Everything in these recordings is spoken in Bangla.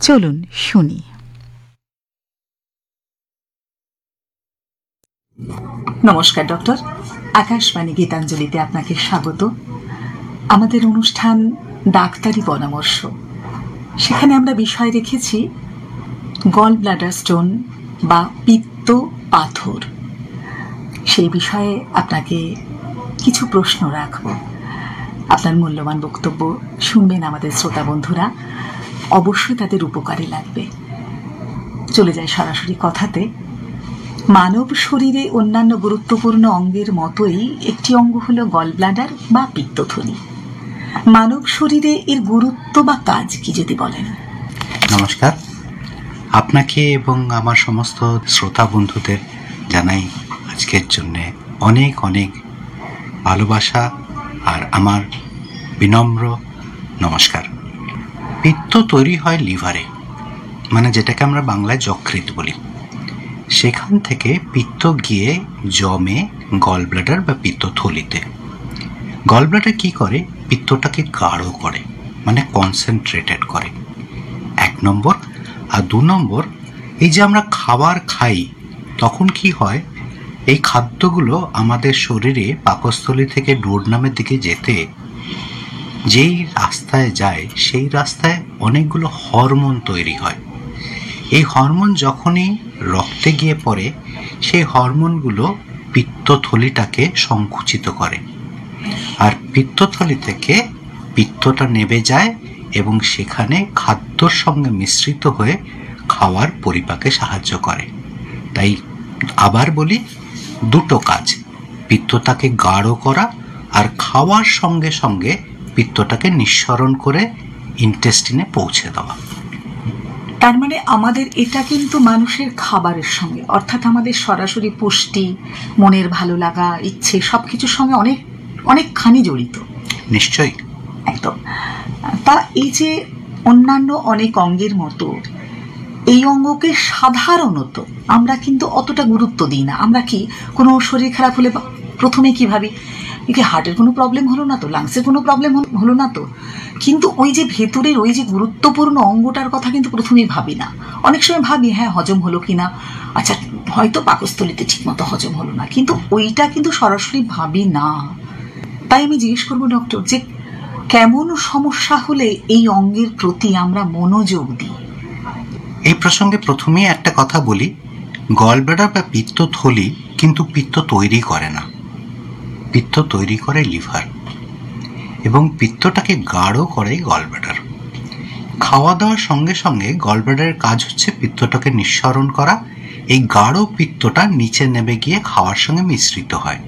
চলুন শুনি। নমস্কার ডক্টর, আকাশবাণী গীতাঞ্জলিতে আপনাকে স্বাগত। আমাদের অনুষ্ঠান ডাক্তারি পরামর্শ, সেখানে আমরা বিষয় রেখেছি গল ব্লাডার স্টোন বা পিত্ত পাথর। সেই বিষয়ে আপনাকে কিছু প্রশ্ন রাখব, আপনার মূল্যবান বক্তব্য শুনবেন আমাদের শ্রোতা বন্ধুরা, অবশ্যই তাদের উপকারে লাগবে। চলে যায় সরাসরি কথাতে। মানব শরীরে অন্যান্য গুরুত্বপূর্ণ অঙ্গের মতোই একটি অঙ্গ হলো গল ব্লাডার বা পিত্তথলি। মানব শরীরে এর গুরুত্ব বা কাজ কি যদি বলেন? নমস্কার, আপনাকে এবং আমার সমস্ত শ্রোতা বন্ধুদের জানাই আজকের জন্যে অনেক অনেক ভালোবাসা আর আমার বিনম্র নমস্কার। পিত্ত তৈরি হয় লিভারে, মানে যেটাকে আমরা বাংলায় যকৃৎ বলি। সেখান থেকে পিত্ত গিয়ে জমে গল ব্লাডার বা পিত্তথলিতে। গল ব্লাডার কী করে? পিত্তটাকে গাঢ় করে, মানে কনসেন্ট্রেটেড করে, 1 নম্বর। আর 2 নম্বর, এই যে আমরা খাবার খাই, তখন কি হয়, এই খাদ্যগুলো আমাদের শরীরে পাকস্থলী থেকে ডোডনামের দিকে যেতে যেই রাস্তায় যায়, সেই রাস্তায় অনেকগুলো হরমোন তৈরি হয়। এই হরমোন যখনই রক্তে গিয়ে পড়ে, সেই হরমোনগুলো পিত্তথলিটাকে সংকুচিত করে, আর পিত্তথলি থেকে পিত্তটা নেমে যায় এবং সেখানে খাদ্যর সঙ্গে মিশ্রিত হয়ে খাওয়ার পরিপাকে সাহায্য করে। তাই আবার বলি, 2টো কাজ, পিত্তটাকে গাঢ় করা আর খাওয়ার সঙ্গে সঙ্গে পিত্তটাকে নিঃসরণ করে ইন্টেস্টিনে পৌঁছে দেওয়া। তার মানে আমাদের এটা কিন্তু মানুষের খাবারের সঙ্গে, অর্থাৎ আমাদের সরাসরি পুষ্টি, মনের ভালো লাগা, ইচ্ছে সবকিছুর সঙ্গে অনেক অনেকখানি জড়িত। নিশ্চয়ই, একদম। তা এই যে অন্যান্য অনেক অঙ্গের মতো এই অঙ্গকে সাধারণত আমরা কিন্তু অতটা গুরুত্ব দিই না। আমরা কি কোনো শরীর খারাপ হলে প্রথমে কি ভাবি, কি হার্টের কোনো প্রবলেম হলো না তো, লাংসের কোনো প্রবলেম হলো না তো, কিন্তু ওই যে ভেতরের ওই যে গুরুত্বপূর্ণ অঙ্গটার কথা কিন্তু প্রথমেই ভাবি না। অনেক সময় ভাবি হ্যাঁ হজম হলো কিনা, আচ্ছা হয়তো পাকস্থলীতে ঠিকমতো হজম হলো না, কিন্তু ওইটা কিন্তু সরাসরি ভাবি না। তাই আমি জিজ্ঞেস করবো ডক্টর, যে কেমন সমস্যা হলে এই অঙ্গের প্রতি আমরা মনোযোগ দিই? এই প্রসঙ্গে প্রথমেই একটা কথা বলি, গল ব্লাডার বা পিত্তথলি কিন্তু পিত্ত তৈরি করে না, পিত্ত তৈরি করে লিভার, এবং পিত্তটাকে গাঢ় করে গল ব্লাডার। খাওয়া দাওয়ার সঙ্গে সঙ্গে গল ব্লাডারের কাজ হচ্ছে পিত্তটাকে নিঃসরণ করা। এই গাঢ় পিত্তটা নিচে নেমে গিয়ে খাওয়ার সঙ্গে মিশ্রিত হয়।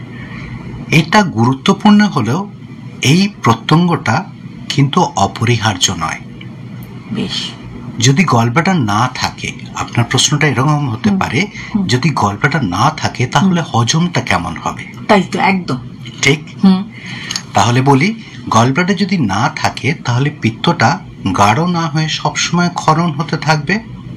এটা গুরুত্বপূর্ণ হলেও এই প্রত্যঙ্গটা কিন্তু অপরিহার্য নয়। বেশ, যদি গল ব্লাডার না থাকে, আপনার প্রশ্নটা এরকম হতে পারে, যদি গল ব্লাডার না থাকে তাহলে হজমটা কেমন হবে? তাই তো, একদম ঠিক। তাহলে বলি, গল ব্লাডার যদি না থাকে তাহলে পিত্তটা গাঢ় না হয়ে সবসময় ক্ষরণ হতে থাকবে।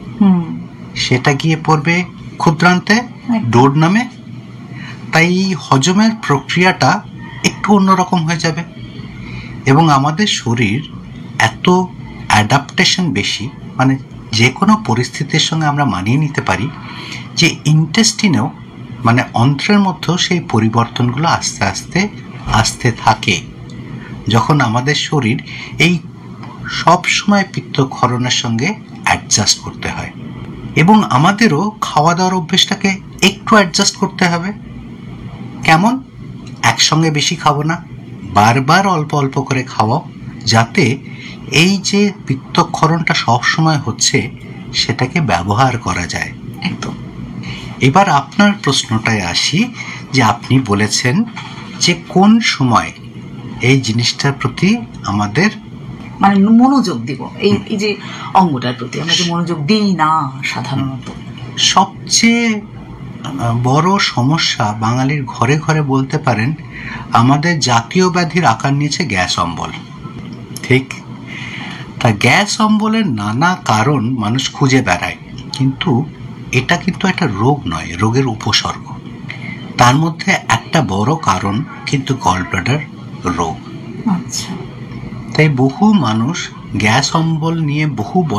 সেটা গিয়ে পড়বে ক্ষুদ্রান্তে, ডোডনামে। তাই হজমের প্রক্রিয়াটা একটু অন্যরকম হয়ে যাবে, এবং আমাদের শরীর এত অ্যাডাপ্টেশন বেশি, মানে যে কোনো পরিস্থিতির সঙ্গে আমরা মানিয়ে নিতে পারি, যে ইন্টেস্টিনেও, মানে অন্ত্রের মধ্যেও সেই পরিবর্তনগুলো আস্তে আস্তে আসতে থাকে। যখন আমাদের শরীর এই সব সময় পিত্তক্ষরণের সঙ্গে অ্যাডজাস্ট করতে হয়, এবং আমাদেরও খাওয়া দাওয়ার অভ্যেসটাকে একটু অ্যাডজাস্ট করতে হবে। কেমন? একসঙ্গে বেশি খাবো না, বারবার অল্প অল্প করে খাওয়াও, যাতে এই যে পিত্তক্ষরণটা সবসময় হচ্ছে সেটাকে ব্যবহার করা যায়। একদম। এবার আপনার প্রশ্নটায় আসি, যে আপনি বলেছেন যে কোন সময় এই জিনিসটার প্রতি আমাদের মানে মনোযোগ দিব, এই যে অঙ্গটার প্রতি আমরা যে মনোযোগ দিই না সাধারণত। সবচেয়ে বড় সমস্যা বাঙালির ঘরে ঘরে বলতে পারেন, আমাদের জাতীয় ব্যাধির আকার নিয়েছে গ্যাস অম্বল। ঠিক। তা গ্যাস অম্বলের নানা কারণ মানুষ খুঁজে বেড়ায়, কিন্তু এটা কিন্তু একটা রোগ নয়, রোগের উপসর্গ। তার মধ্যে একটা বড় কারণ কিন্তু গল ব্লাডার রোগ। আচ্ছা। তাই বহু মানুষ গ্যাস অম্বল নিয়ে বহু